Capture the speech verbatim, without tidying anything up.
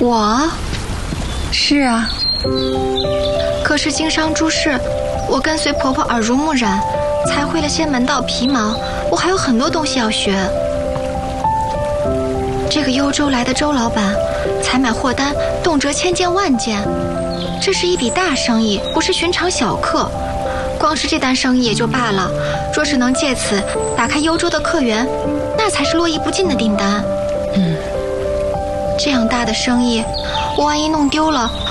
我？ 是啊。 可是经商诸事，我跟随婆婆耳濡目染，才会了些门道皮毛，我还有很多东西要学。这个幽州来的周老板，采买货单动辄千件万件，这是一笔大生意，不是寻常小客。光是这单生意也就罢了，若是能借此打开幽州的客源，那才是络绎不尽的订单。 嗯， 这样大的生意，我万一弄丢了，